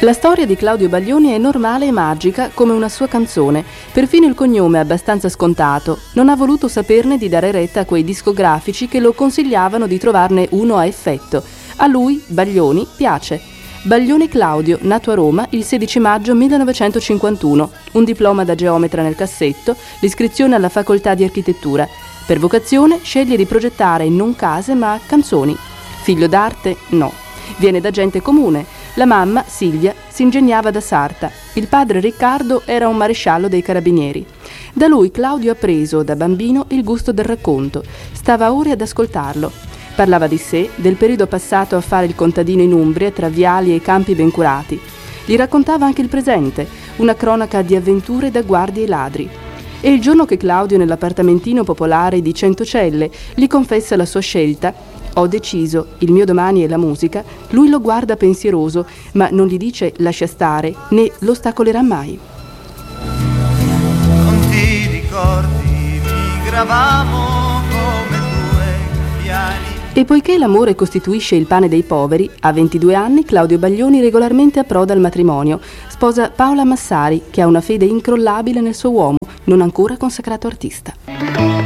La storia di Claudio Baglioni è normale e magica come una sua canzone. Perfino il cognome è abbastanza scontato. Non ha voluto saperne di dare retta a quei discografici che lo consigliavano di trovarne uno a effetto. A lui, Baglioni, piace. Baglioni Claudio, nato a Roma il 16 maggio 1951. Un diploma da geometra nel cassetto, l'iscrizione alla facoltà di architettura. Per vocazione sceglie di progettare non case ma canzoni. Figlio d'arte? No. Viene da gente comune. La mamma, Silvia, si ingegnava da sarta. Il padre Riccardo era un maresciallo dei carabinieri. Da lui Claudio ha preso, da bambino, il gusto del racconto. Stava ore ad ascoltarlo. Parlava di sé, del periodo passato a fare il contadino in Umbria, tra viali e campi ben curati. Gli raccontava anche il presente, una cronaca di avventure da guardie e ladri. E il giorno che Claudio, nell'appartamentino popolare di Centocelle, gli confessa la sua scelta: ho deciso, il mio domani è la musica, lui lo guarda pensieroso, ma non gli dice lascia stare, né lo ostacolerà mai. Non ti ricordi, migravamo come due piani. E poiché l'amore costituisce il pane dei poveri, a 22 anni Claudio Baglioni regolarmente approda al matrimonio. Sposa Paola Massari, che ha una fede incrollabile nel suo uomo, non ancora consacrato artista.